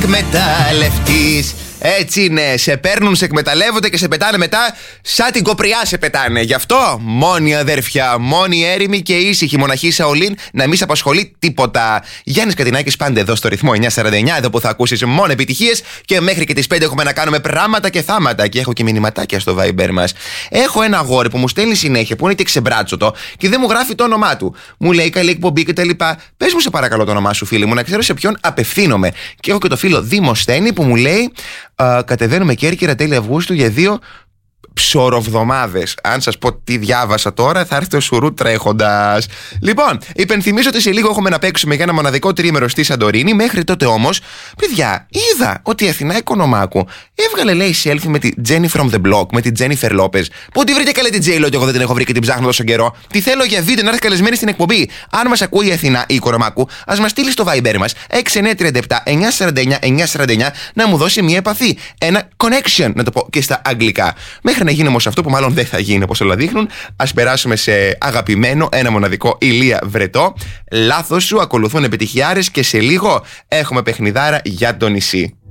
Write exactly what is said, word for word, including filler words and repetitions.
εκμεταλλευτείς. Έτσι είναι, σε παίρνουν, σε εκμεταλλεύονται και σε πετάνε μετά σαν την κοπριά σε πετάνε. Γι' αυτό μόνη αδέρφια, μόνη έρημη και ήσυχη μοναχή Σαολίν, να μην σε απασχολεί τίποτα. Γιάννης Κατινάκης πάντα εδώ στο ρυθμό εννιά σαράντα εννιά, εδώ που θα ακούσεις μόνο επιτυχίες και μέχρι και τις πέντε έχουμε να κάνουμε πράγματα και θάματα. Και έχω και μηνυματάκια στο Viber μας. Έχω ένα αγόρι που μου στέλνει συνέχεια, που είναι και ξεμπράτσοτο και δεν μου γράφει το όνομά του. Μου λέει καλή εκπομπή κτλ. Πες μου σε παρακαλώ το όνομά σου, φίλη μου, να ξέρω σε ποιον απευθύνομαι. Και έχω και το φίλο Δημοσθένη που μου λέει. Uh, κατεβαίνουμε Κέρκυρα τέλη Αυγούστου για δύο ψωροβδομάδες. Αν σας πω τι διάβασα τώρα, θα έρθει ο Σουρού τρέχοντας. Λοιπόν, υπενθυμίζω ότι σε λίγο έχουμε να παίξουμε για ένα μοναδικό τρίμερο στη Σαντορίνη. Μέχρι τότε όμως, παιδιά, είδα ότι η Αθηνά Οικονομάκου έβγαλε, λέει, selfie με τη Jenny from the Block, με τη Jennifer Lopez. Πού τη βρήκε καλή την J-Lo και εγώ δεν την έχω βρει και την ψάχνω τόσο καιρό. Τι θέλω για βίντεο να έρθει καλεσμένη στην εκπομπή. Αν μας ακούει η Αθηνά η Οικονομάκου, ας μας στείλει στο Viber μας έξι εννιά τρία επτά εννιά σαράντα εννιά εννιά σαράντα εννιά να μου δώσει μια επαφή. Ένα connection, να το πω και στα αγγλικά. Μέχρι να γίνει όμως αυτό που μάλλον δεν θα γίνει όπως όλα δείχνουν, ας περάσουμε σε αγαπημένο, ένα μοναδικό Ηλία Βρετό. Λάθος σου, ακολουθούν επιτυχιάρες και σε λίγο έχουμε παιχνιδάρα για το νησί.